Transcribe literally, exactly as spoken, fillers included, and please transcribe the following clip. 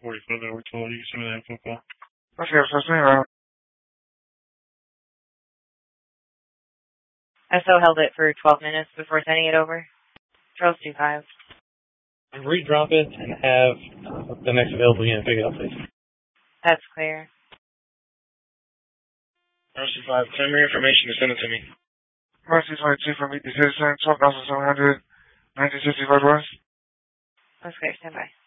forty-five hour total. You can send me that info call. Okay, so send me that. S O held it for twelve minutes before sending it over. Charles two five. Redrop it and have the next available unit pick it up, please. That's clear. Charles two five, send me your information to send it to me. Mercy twenty-two from Meet the Citizen, twelve thousand seven hundred, nineteen sixty-five West. That's clear, stand by.